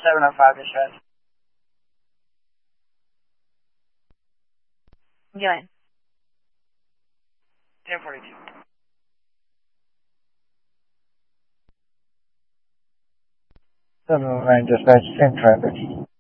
705 dispatch. Go ahead. 1042. 709 dispatch, same traffic.